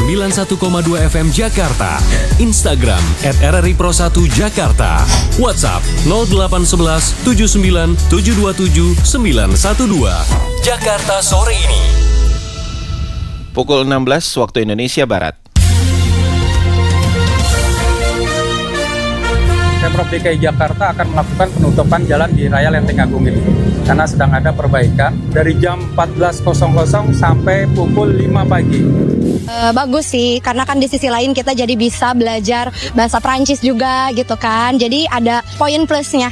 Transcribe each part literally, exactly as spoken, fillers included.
sembilan puluh satu koma dua F M Jakarta. Instagram et R R I Pro satu Jakarta. WhatsApp nol delapan satu satu tujuh sembilan tujuh dua tujuh sembilan satu dua. Jakarta sore ini. Pukul enam belas waktu Indonesia Barat. Pemprov D K I Jakarta akan melakukan penutupan jalan di Raya Lenteng Agung ini karena sedang ada perbaikan dari jam empat belas sampai pukul lima pagi. E, bagus sih, karena kan di sisi lain kita jadi bisa belajar bahasa Prancis juga gitu kan. Jadi ada poin plusnya.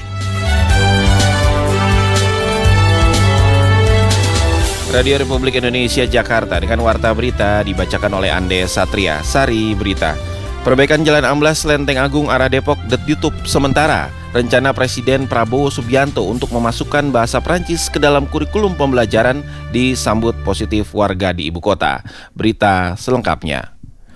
Radio Republik Indonesia Jakarta dengan Warta Berita dibacakan oleh Ande Satria. Sari Berita. Perbaikan Jalan Amblas Lenteng Agung arah Depok ditutup sementara. Rencana Presiden Prabowo Subianto untuk memasukkan bahasa Prancis ke dalam kurikulum pembelajaran disambut positif warga di ibu kota. Berita selengkapnya.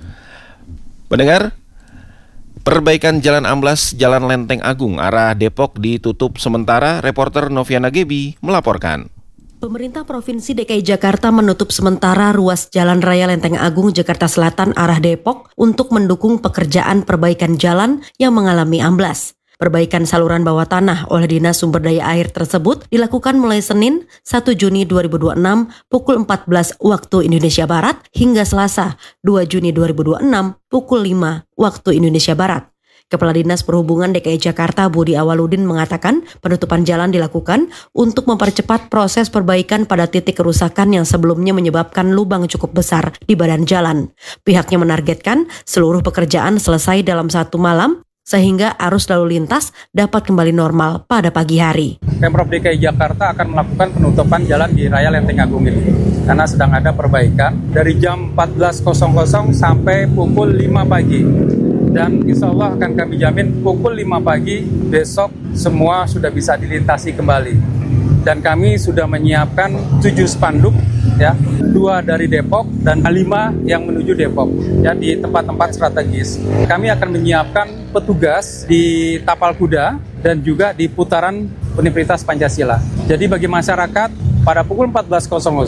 Pendengar, perbaikan Jalan Amblas Jalan Lenteng Agung arah Depok ditutup sementara. Reporter Noviana Gebi melaporkan. Pemerintah Provinsi D K I Jakarta menutup sementara ruas Jalan Raya Lenteng Agung Jakarta Selatan arah Depok untuk mendukung pekerjaan perbaikan jalan yang mengalami amblas. Perbaikan saluran bawah tanah oleh Dinas Sumber Daya Air tersebut dilakukan mulai Senin satu Juni dua ribu dua puluh enam pukul empat belas waktu Indonesia Barat hingga Selasa dua Juni dua ribu dua puluh enam pukul lima waktu Indonesia Barat. Kepala Dinas Perhubungan D K I Jakarta Budi Awaludin mengatakan penutupan jalan dilakukan untuk mempercepat proses perbaikan pada titik kerusakan yang sebelumnya menyebabkan lubang cukup besar di badan jalan. Pihaknya menargetkan seluruh pekerjaan selesai dalam satu malam sehingga arus lalu lintas dapat kembali normal pada pagi hari. Pemprov D K I Jakarta akan melakukan penutupan jalan di Raya Lenteng Agung ini karena sedang ada perbaikan dari jam empat belas sampai pukul lima pagi. Dan insya Allah akan kami jamin pukul lima pagi besok semua sudah bisa dilintasi kembali. Dan kami sudah menyiapkan tujuh spanduk, ya, dua dari Depok dan lima yang menuju Depok, ya, di tempat-tempat strategis. Kami akan menyiapkan petugas di tapal kuda dan juga di putaran Universitas Pancasila. Jadi bagi masyarakat pada pukul empat belas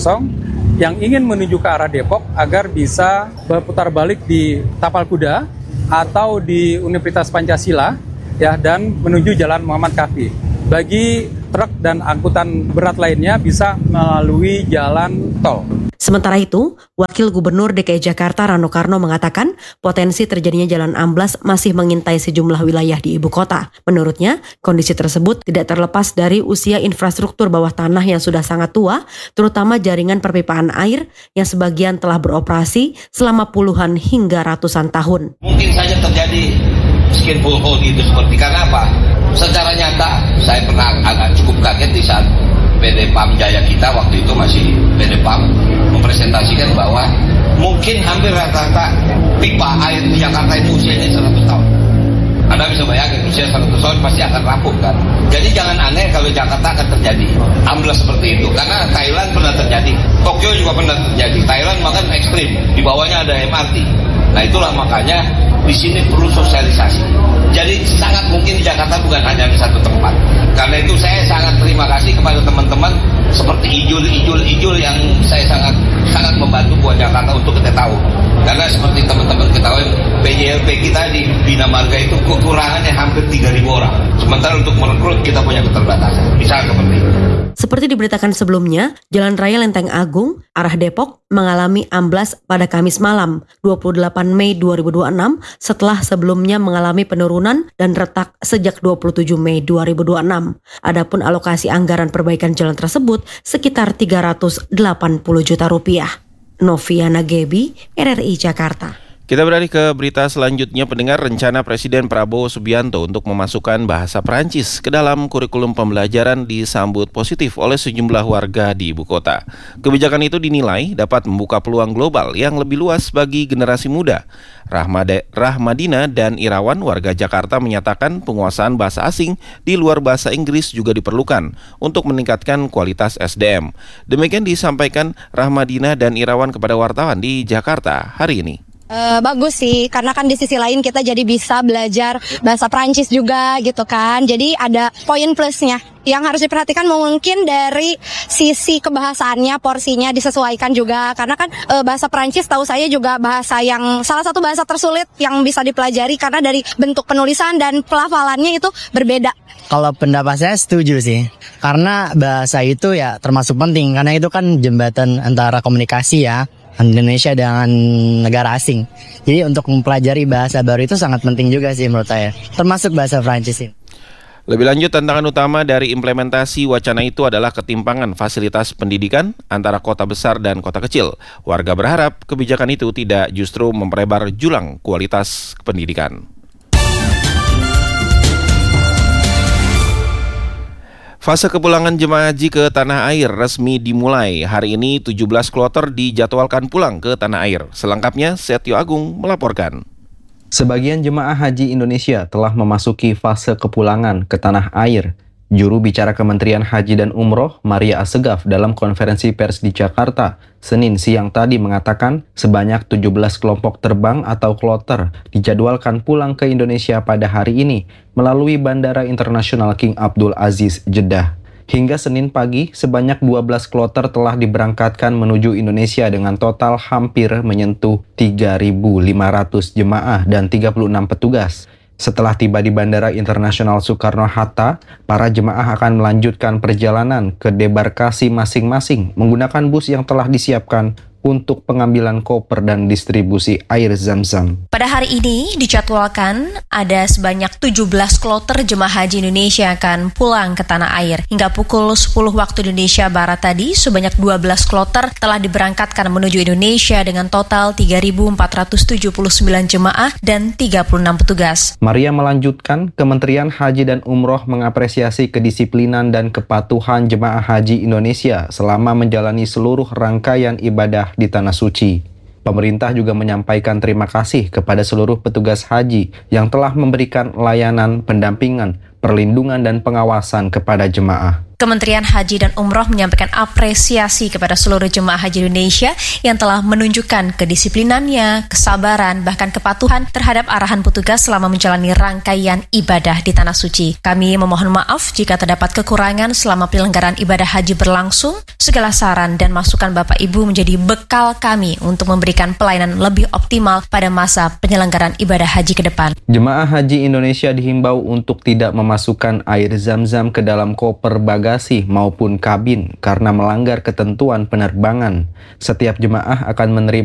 yang ingin menuju ke arah Depok agar bisa berputar balik di tapal kuda atau di Universitas Pancasila, ya, dan menuju Jalan Muhammad Kafi. Bagi truk dan angkutan berat lainnya bisa melalui jalan tol. Sementara itu, Wakil Gubernur D K I Jakarta Rano Karno mengatakan potensi terjadinya jalan amblas masih mengintai sejumlah wilayah di ibu kota. Menurutnya, kondisi tersebut tidak terlepas dari usia infrastruktur bawah tanah yang sudah sangat tua, terutama jaringan perpipaan air yang sebagian telah beroperasi selama puluhan hingga ratusan tahun. Mungkin saja terjadi skinful hole gitu seperti karena apa? Secara nyata, saya pernah agak cukup kaget di saat P D P A M Jaya kita waktu itu masih P D P A M mempresentasikan bahwa mungkin hampir rata-rata pipa air di Jakarta itu usianya seratus tahun. Anda bisa bayangin usia seratus tahun pasti akan rapuh kan. Jadi jangan aneh kalau Jakarta akan terjadi amblas seperti itu. Karena Thailand pernah terjadi, Tokyo juga pernah terjadi. Thailand makan ekstrim, di bawahnya ada M R T. Nah itulah makanya di sini perlu sosialisasi. Jadi sangat mungkin di Jakarta bukan hanya di satu tempat. Karena itu saya sangat terima kasih kepada teman-teman seperti Ijul-Ijul-Ijul yang saya sangat sangat membantu buat Jakarta untuk kita tahu. Karena seperti teman-teman ketahui P J L P kita di Bina Marga itu kekurangannya hampir tiga ribu orang. Sementara untuk merekrut kita punya keterbatasan. Misalnya seperti itu. Seperti diberitakan sebelumnya, Jalan Raya Lenteng Agung arah Depok mengalami amblas pada Kamis malam dua puluh delapan Mei dua ribu dua puluh enam setelah sebelumnya mengalami penurunan dan retak sejak dua puluh tujuh Mei dua ribu dua puluh enam. Adapun alokasi anggaran perbaikan jalan tersebut sekitar tiga ratus delapan puluh juta rupiah. Noviana Gebi, R R I Jakarta. Kita beralih ke berita selanjutnya. Pendengar, rencana Presiden Prabowo Subianto untuk memasukkan bahasa Prancis ke dalam kurikulum pembelajaran disambut positif oleh sejumlah warga di ibu kota. Kebijakan itu dinilai dapat membuka peluang global yang lebih luas bagi generasi muda. Rahmade, Rahmadina dan Irawan warga Jakarta menyatakan penguasaan bahasa asing di luar bahasa Inggris juga diperlukan untuk meningkatkan kualitas S D M. Demikian disampaikan Rahmadina dan Irawan kepada wartawan di Jakarta hari ini. Eh, bagus sih, karena kan di sisi lain kita jadi bisa belajar bahasa Prancis juga gitu kan. Jadi ada poin plusnya. Yang harus diperhatikan mungkin dari sisi kebahasaannya, porsinya disesuaikan juga. Karena kan e, bahasa Prancis tahu saya juga bahasa yang salah satu bahasa tersulit yang bisa dipelajari karena dari bentuk penulisan dan pelafalannya itu berbeda. Kalau pendapat saya setuju sih, karena bahasa itu ya termasuk penting, karena itu kan jembatan antara komunikasi ya, Indonesia dengan negara asing. Jadi untuk mempelajari bahasa baru itu sangat penting juga sih menurut saya, termasuk bahasa Prancis ini. Lebih lanjut, tantangan utama dari implementasi wacana itu adalah ketimpangan fasilitas pendidikan antara kota besar dan kota kecil. Warga berharap kebijakan itu tidak justru memperlebar jurang kualitas pendidikan. Fase kepulangan jemaah haji ke tanah air resmi dimulai. Hari ini tujuh belas kloter dijadwalkan pulang ke tanah air. Selengkapnya Setio Agung melaporkan. Sebagian jemaah haji Indonesia telah memasuki fase kepulangan ke tanah air. Juru bicara Kementerian Haji dan Umroh, Maria Assegaf, dalam konferensi pers di Jakarta, Senin siang tadi mengatakan sebanyak tujuh belas kelompok terbang atau kloter dijadwalkan pulang ke Indonesia pada hari ini melalui Bandara Internasional King Abdul Aziz, Jeddah. Hingga Senin pagi, sebanyak dua belas kloter telah diberangkatkan menuju Indonesia dengan total hampir menyentuh tiga ribu lima ratus jemaah dan tiga puluh enam petugas. Setelah tiba di Bandara Internasional Soekarno-Hatta, para jemaah akan melanjutkan perjalanan ke debarkasi masing-masing menggunakan bus yang telah disiapkan untuk pengambilan koper dan distribusi air Zam-Zam. Pada hari ini dijadwalkan ada sebanyak tujuh belas kloter jemaah haji Indonesia akan pulang ke tanah air. Hingga pukul sepuluh waktu Indonesia Barat tadi, sebanyak dua belas kloter telah diberangkatkan menuju Indonesia dengan total tiga ribu empat ratus tujuh puluh sembilan jemaah dan tiga puluh enam petugas. Maria melanjutkan, Kementerian Haji dan Umroh mengapresiasi kedisiplinan dan kepatuhan jemaah haji Indonesia selama menjalani seluruh rangkaian ibadah di Tanah Suci. Pemerintah juga menyampaikan terima kasih kepada seluruh petugas haji yang telah memberikan layanan pendampingan, perlindungan, dan pengawasan kepada jemaah. Kementerian Haji dan Umroh menyampaikan apresiasi kepada seluruh jemaah haji Indonesia yang telah menunjukkan kedisiplinannya, kesabaran, bahkan kepatuhan terhadap arahan petugas selama menjalani rangkaian ibadah di Tanah Suci. Kami memohon maaf jika terdapat kekurangan selama penyelenggaraan ibadah haji berlangsung. Segala saran dan masukan Bapak Ibu menjadi bekal kami untuk memberikan pelayanan lebih optimal pada masa penyelenggaraan ibadah haji ke depan. Jemaah haji Indonesia dihimbau untuk tidak memasukkan air Zam-Zam ke dalam koper bagasi maupun kabin karena melanggar ketentuan penerbangan. Setiap jemaah akan menerima